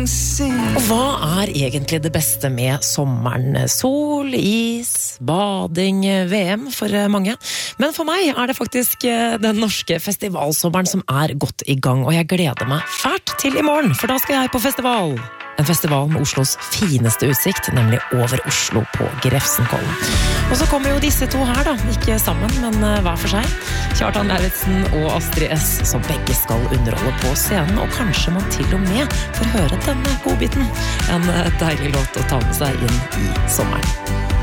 Og hva egentlig det beste med sommeren? Sol, is, bading, VM for mange. Men for meg det faktisk den norske festivalsommeren som godt i gang, og jeg gleder meg fælt til i morgen, for da skal jeg på festival. En festival med Oslos fineste utsikt, nemlig over Oslo på Grefsenkollen. Og så kommer jo disse to her da, ikke sammen, men hver for seg. Kjartan Lauritzen og Astrid S, som begge skal underholde på scenen, og kanskje man til og med får høre denne godbiten. En deilig låt å ta med seg inn i sommeren.